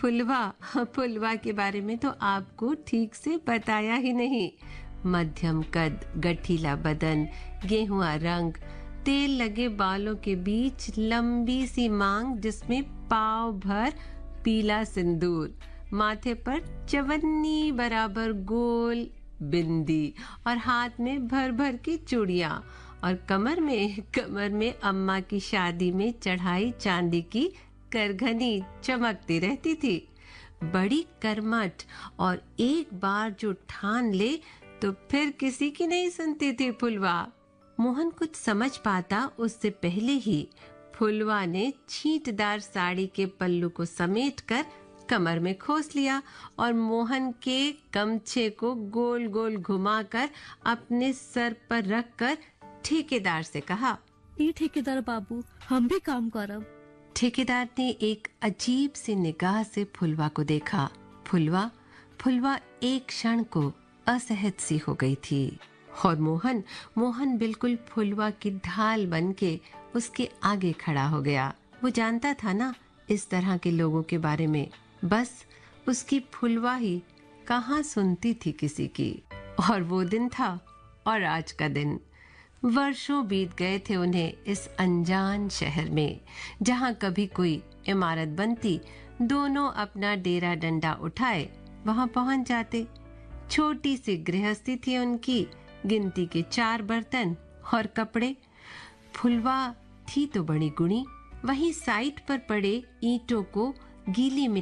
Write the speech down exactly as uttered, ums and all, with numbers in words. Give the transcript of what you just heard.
फुलवा, फुलवा के बारे में तो आपको ठीक से बताया ही नहीं। मध्यम कद, गठीला बदन, गेहुआ रंग, तेल लगे बालों के बीच लंबी सी मांग जिसमें पाव भर पीला सिंदूर, माथे पर चवन्नी बराबर गोल बिंदी और हाथ में भर भर की चूड़ियां और कमर में कमर में अम्मा की शादी में चढ़ाई चांदी की करघनी चमकती रहती थी। बड़ी कर्मठ और एक बार जो ठान ले तो फिर किसी की नहीं सुनती थी फुलवा। मोहन कुछ समझ पाता उससे पहले ही फुलवा ने छींटदार साड़ी के पल्लू को समेटकर कमर में खोस लिया और मोहन के गमछे को गोल गोल घुमाकर अपने सर पर रखकर ठेकेदार से कहा, ये ठेकेदार बाबू, हम भी काम करब। ठेकेदार ने एक अजीब सी निगाह से फुलवा को देखा। फुलवा फुलवा एक क्षण को असहज सी हो गई थी और मोहन मोहन बिल्कुल फुलवा की ढाल बनके उसके आगे खड़ा हो गया। वो जानता था ना इस तरह के लोगों के बारे में, बस उसकी फुलवा ही कहाँ सुनती थी किसी की। और वो दिन था और आज का दिन। वर्षों बीत गए थे उन्हें इस अनजान शहर में, जहाँ कभी कोई इमारत बनती दोनों अपना डेरा डंडा उठाए वहां पहुंच जाते। छोटी सी गृहस्थी थी उनकी, गिनती के चार बर्तन और कपड़े। फुलवा थी तो बड़ी गुणी, वहीं साइट पर पड़े ईंटों को गीली